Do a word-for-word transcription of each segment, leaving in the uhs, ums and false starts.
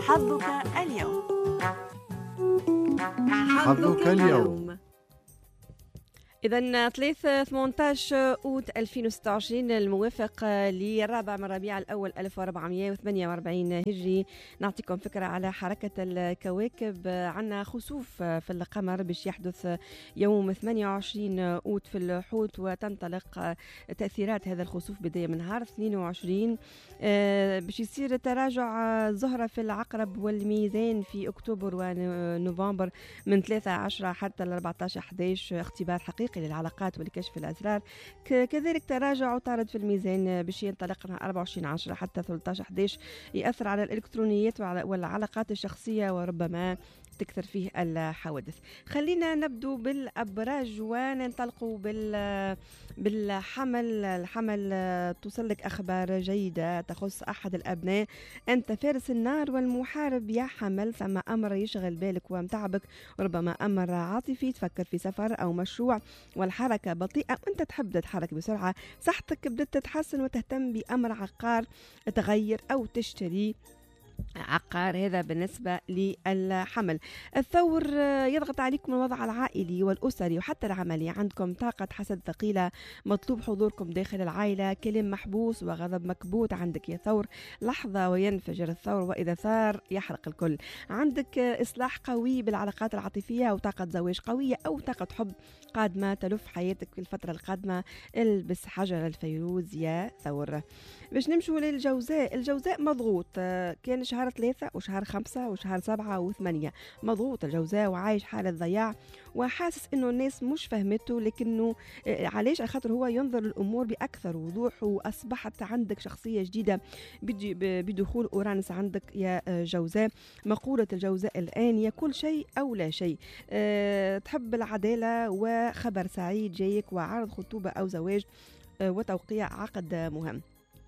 حظك اليوم. حظك اليوم. إذا ثلاثة ثمانية عشر أوت ألفين وستة وعشرين الموافق للرابع من ربيع الأول ألف وأربعمائة وثمانية وأربعين هجري. نعطيكم فكرة على حركة الكواكب. عنا خسوف في القمر باش يحدث يوم ثمانية وعشرين أوت في الحوت، وتنطلق تأثيرات هذا الخسوف بداية من نهار اثنين وعشرين. باش يصير تراجع الزهرة في العقرب والميزان في أكتوبر ونوفمبر من ثلاثة عشر حتى ل أربعة عشر أحد عشر، اختبار حقيقي للعلاقات ولكشف الأسرار. كذلك تراجع عطارد في الميزان باش ينطلق من أربعة وعشرين عشرة حتى ثلاثة عشر أحد عشر، يأثر على الإلكترونيات والعلاقات الشخصية وربما تكثر فيه الحوادث. خلينا نبدو بالأبراج وننطلقوا بال بالحمل. الحمل توصلك أخبار جيدة تخص أحد الأبناء. أنت فارس النار والمحارب يا حمل، ثم أمر يشغل بالك ومتعبك، وربما أمر عاطفي تفكر في سفر أو مشروع والحركة بطيئة وأنت تحب تتحرك بسرعة. صحتك بدأت تتحسن وتهتم بأمر عقار تغير أو تشتري عقار، هذا بالنسبة للحمل. الثور يضغط عليكم الوضع العائلي والأسري وحتى العملي، عندكم طاقة حسد ثقيلة، مطلوب حضوركم داخل العائلة، كلام محبوس وغضب مكبوت عندك يا ثور. لحظة وينفجر الثور، وإذا ثار يحرق الكل. عندك إصلاح قوي بالعلاقات العاطفية أو طاقة زواج قوية أو طاقة حب قادمة تلف حياتك في الفترة القادمة. البس حجر الفيروز يا ثور. باش نمشوا للجوزاء. الجوزاء مضغوط، كان شهر ثلاثة وشهر خمسة وشهر سبعة وثمانية مضغوط الجوزاء وعايش حالة ضياع وحاسس انه الناس مش فهمته، لكنه علاش؟ خاطر هو ينظر للامور باكثر وضوح، واصبحت عندك شخصيه جديده بدخول اورانوس عندك يا جوزاء. مقوله الجوزاء الان يا كل شيء او لا شيء. أه تحب العداله وخبر سعيد جايك وعرض خطوبه او زواج أه وتوقيع عقد مهم.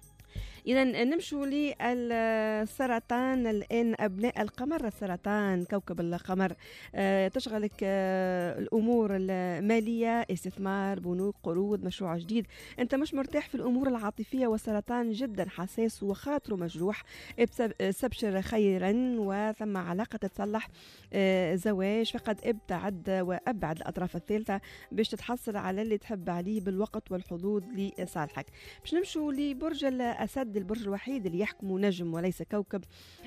إذا نمشوا للسرطان الآن. أبناء القمر، السرطان كوكب القمر أه تشغلك أه الأمور المالية، استثمار، بنوك، قروض، مشروع جديد. أنت مش مرتاح في الأمور العاطفية، والسرطان جدا حساس وخاطره مجروح. استبشر خيرا وثم علاقة تتصلح. أه زواج فقد ابتعد وأبعد الأطراف الثالثة باش تتحصل على اللي تحب عليه بالوقت والحظوظ لصالحك. باش نمشوا لبرج الأسد، البرج الوحيد اللي يحكمه نجم وليس كوكب.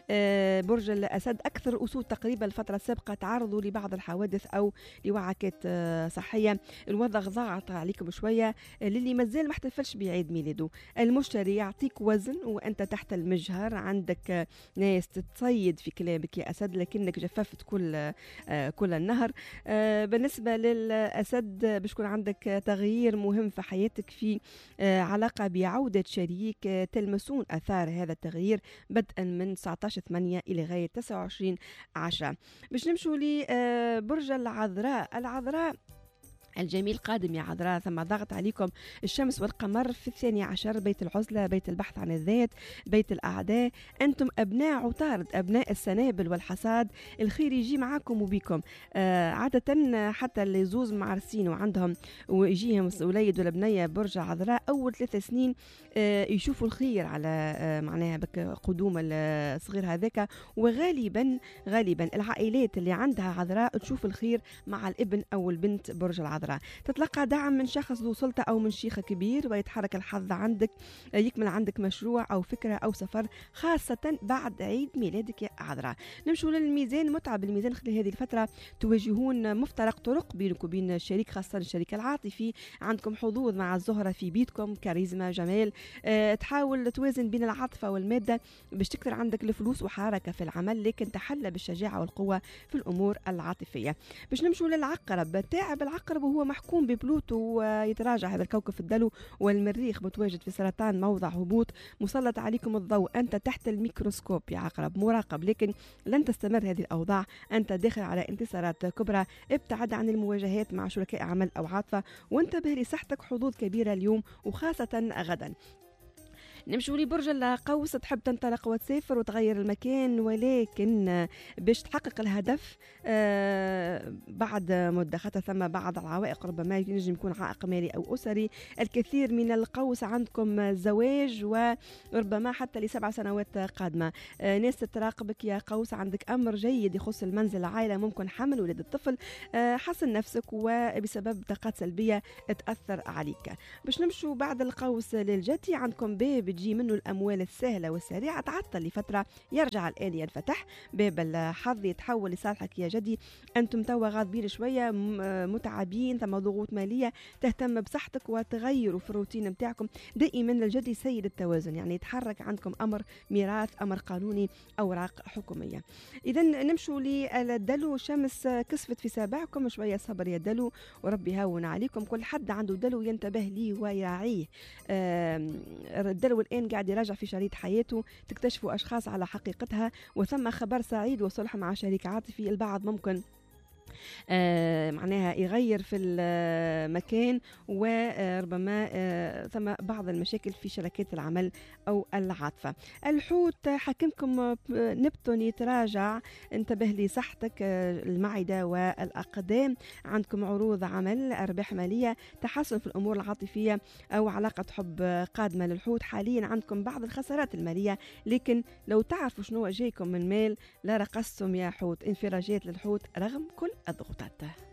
آه برج الأسد أكثر أسود تقريبا الفترة السابقة تعرضوا لبعض الحوادث أو لوعكات آه صحية. الوضع ضاغط عليكم شوية. آه للي مازال ما احتفلش بعيد ميلاده. المشتري يعطيك وزن وأنت تحت المجهر. عندك آه ناس تتصيد في كلامك يا أسد، لكنك جففت كل آه كل النهر. آه بالنسبة للأسد باش يكون عندك تغيير مهم في حياتك في آه علاقة بعودة شريك. آه تلمسون أثار هذا التغيير بدءا من تسعة عشر ثمانية إلى غاية تسعة وعشرين عشرة. باش نمشوا لبرج العذراء. العذراء الجميل قادم يا عذراء، ثم ضغط عليكم الشمس والقمر في الثاني عشر، بيت العزلة، بيت البحث عن الذات، بيت الأعداء. أنتم أبناء عطارد، أبناء السنابل والحصاد. الخير يجي معكم وبيكم. آه عادة حتى اللي زوز معرسين وعندهم ويجيهم وليد ولا بنية برج عذراء أول ثلاث سنين آه يشوفوا الخير على آه معناها بك قدوم الصغير هذاك. وغالبا غالبا العائلات اللي عندها عذراء تشوف الخير مع الابن أو البنت برج العذراء. تتلقى دعم من شخص ذو سلطة أو من شيخ كبير، ويتحرك الحظ عندك. يكمل عندك مشروع أو فكرة أو سفر، خاصة بعد عيد ميلادك يا عذراء. نمشوا للميزان. متعب الميزان خلال هذه الفترة، تواجهون مفترق طرق بينك وبين الشريك، خاصة الشريك العاطفي. عندكم حظوظ مع الزهرة في بيتكم، كاريزما، جمال. أه تحاول توازن بين العاطفة والمادة باش تكثر عندك الفلوس وحركة في العمل، لكن تحلى بالشجاعة والقوة في الأمور العاطفية. باش نمشوا للعقرب. تعب العقرب وهو محكوم ببلوتو ويتراجع هذا الكوكب في الدلو، والمريخ متواجد في سرطان موضع هبوط. مسلط عليكم الضوء، أنت تحت الميكروسكوب يا عقرب، مراقب، لكن لن تستمر هذه الأوضاع. أنت داخل على انتصارات كبرى. ابتعد عن المواجهات مع شركاء عمل أو عاطفة، وانتبه لصحتك، حظوظ كبيرة اليوم وخاصة غدا. نمشوا لبرج القوس، تحب تنطلق وتسافر وتغير المكان، ولكن باش تحقق الهدف آه بعد مدة، خاطر ثم بعض العوائق، ربما ينجم يكون عائق مالي أو أسري. الكثير من القوس عندكم زواج، وربما حتى لسبع سنوات قادمة. آه ناس تراقبك يا قوس، عندك أمر جيد يخص المنزل، العائلة، ممكن حمل ولد الطفل. آه حسن نفسك، وبسبب طاقات سلبية تأثر عليك. باش نمشوا بعد القوس للجدي، عندكم باب تجي منه الأموال السهلة والسريعة، تعطل لفترة يرجع الآن ينفتح. باب الحظ يتحول لصالحك يا جدي. أنتم توا غاضبين شوية، متعبين، ثم ضغوط مالية، تهتم بصحتك وتغيروا في الروتين متاعكم. دائما الجدي سيد التوازن، يعني يتحرك عندكم أمر ميراث، أمر قانوني، أوراق حكومية. إذا نمشوا للدلو، شمس كسفت في سابعكم، شوية صبر يا دلو وربي هون عليكم. كل حد عنده دلو ينتبه ليه ويراعيه. الدلو الآن قاعد يراجع في شريط حياته، تكتشفوا أشخاص على حقيقتها، وثم خبر سعيد وصلح مع شريك عاطفي. البعض ممكن آه معناها يغير في المكان، وربما آه ثم بعض المشاكل في شركات العمل أو العاطفة. الحوت حكمكم نبتون يتراجع، انتبه لصحتك، آه المعدة والأقدام. عندكم عروض عمل، أرباح مالية، تحسن في الأمور العاطفية أو علاقة حب قادمة للحوت. حاليا عندكم بعض الخسارات المالية، لكن لو تعرفوا شنو جايكم من مال لا رقصتم يا حوت. انفراجات للحوت رغم كل الضغوطات.